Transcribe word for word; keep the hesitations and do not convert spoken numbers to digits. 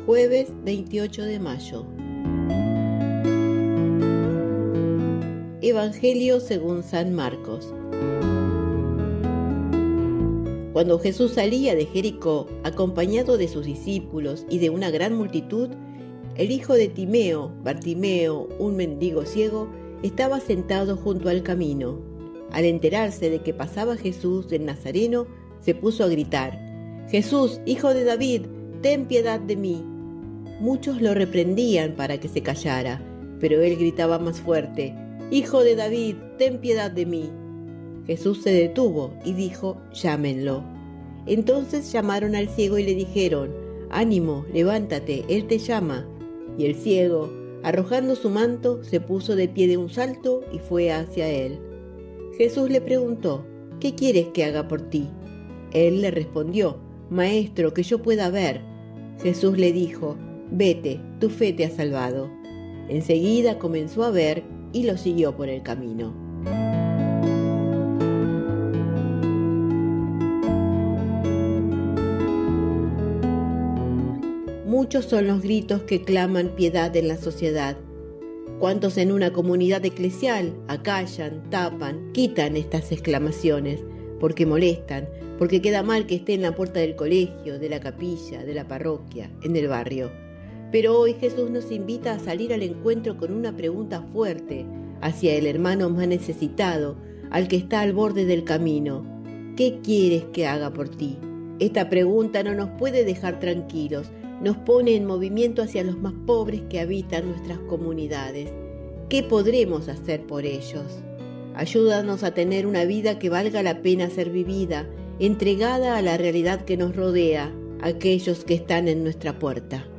Jueves veintiocho de mayo. Evangelio según San Marcos. Cuando Jesús salía de Jericó, acompañado de sus discípulos y de una gran multitud, el hijo de Timeo, Bartimeo, un mendigo ciego, estaba sentado junto al camino. Al enterarse de que pasaba Jesús del Nazareno, se puso a gritar: «Jesús, hijo de David, ten piedad de mí». Muchos lo reprendían para que se callara, pero él gritaba más fuerte: «Hijo de David, ten piedad de mí». Jesús se detuvo y dijo: «Llámenlo». Entonces llamaron al ciego y le dijeron: «Ánimo, levántate, él te llama». Y el ciego, arrojando su manto, se puso de pie de un salto y fue hacia él. Jesús le preguntó: «¿Qué quieres que haga por ti?». Él le respondió: «Maestro, que yo pueda ver». Jesús le dijo: «Vete, tu fe te ha salvado». Enseguida comenzó a ver y lo siguió por el camino. Muchos son los gritos que claman piedad en la sociedad. ¿Cuántos en una comunidad eclesial acallan, tapan, quitan estas exclamaciones? Porque molestan, porque queda mal que esté en la puerta del colegio, de la capilla, de la parroquia, en el barrio. Pero hoy Jesús nos invita a salir al encuentro con una pregunta fuerte hacia el hermano más necesitado, al que está al borde del camino. ¿Qué quieres que haga por ti? Esta pregunta no nos puede dejar tranquilos, nos pone en movimiento hacia los más pobres que habitan nuestras comunidades. ¿Qué podremos hacer por ellos? Ayúdanos a tener una vida que valga la pena ser vivida, entregada a la realidad que nos rodea, aquellos que están en nuestra puerta.